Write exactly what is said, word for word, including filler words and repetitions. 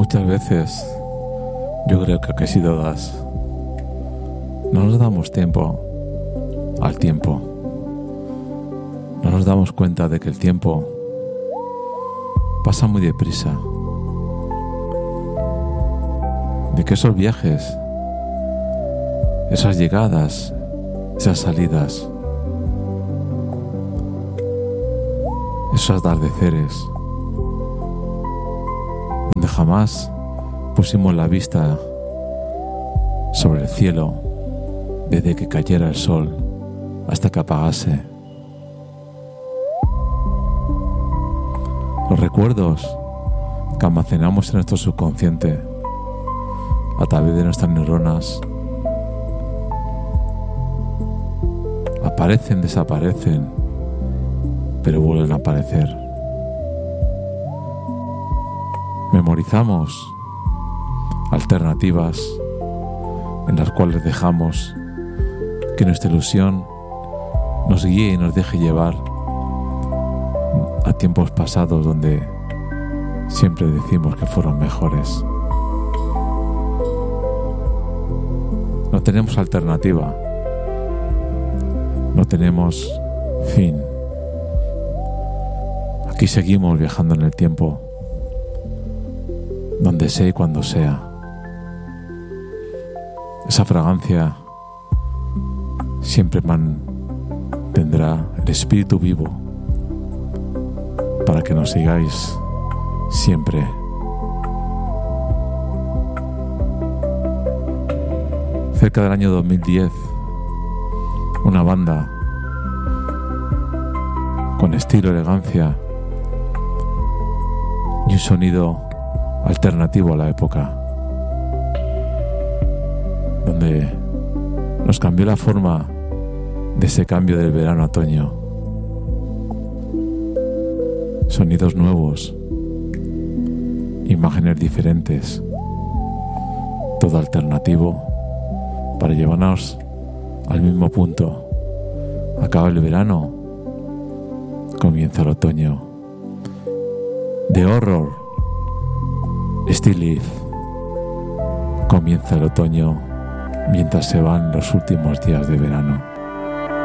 Muchas veces yo creo que casi todas no nos damos tiempo al tiempo. No nos damos cuenta de que el tiempo pasa muy deprisa. De que esos viajes, esas llegadas, esas salidas, esos atardeceres, donde jamás pusimos la vista sobre el cielo desde que cayera el sol hasta que apagase. Los recuerdos que almacenamos en nuestro subconsciente a través de nuestras neuronas aparecen, desaparecen, pero vuelven a aparecer. Memorizamos alternativas en las cuales dejamos que nuestra ilusión nos guíe y nos deje llevar a tiempos pasados donde siempre decimos que fueron mejores. No tenemos alternativa, no tenemos fin. Aquí seguimos viajando en el tiempo, donde sea y cuando sea. Esa fragancia siempre mantendrá el espíritu vivo para que nos sigáis siempre. Cerca del año dos mil diez, una banda con estilo, elegancia y un sonido alternativo a la época, donde nos cambió la forma de ese cambio del verano a otoño. Sonidos nuevos, imágenes diferentes, todo alternativo para llevarnos al mismo punto. Acaba el verano, comienza el otoño. The Horror, Still Live. Comienza el otoño mientras se van los últimos días de verano.